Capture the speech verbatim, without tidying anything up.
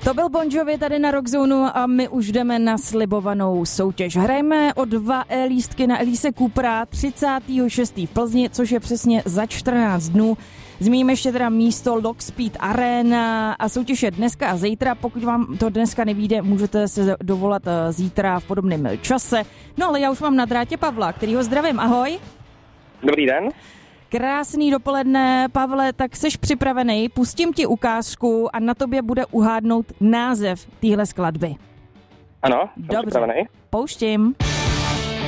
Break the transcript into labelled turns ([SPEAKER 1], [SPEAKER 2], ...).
[SPEAKER 1] To byl Bon Jovi tady na Rockzonu a my už jdeme na slibovanou soutěž. Hrajeme o dva lístky na Elise Coopera třicátého šestého v Plzni, což je přesně za čtrnáct dnů. Zmíníme ještě teda místo Lockspeed Arena a soutěž je dneska a zítra. Pokud vám to dneska nevyjde, můžete se dovolat zítra v podobném čase. No ale já už mám na drátě Pavla, kterýho zdravím. Ahoj.
[SPEAKER 2] Dobrý den.
[SPEAKER 1] Krásný dopoledne, Pavle, tak seš připravený, pustím ti ukázku a na tobě bude uhádnout název téhle skladby.
[SPEAKER 2] Ano, jsem
[SPEAKER 1] Dobře,
[SPEAKER 2] připravený.
[SPEAKER 1] Pouštím.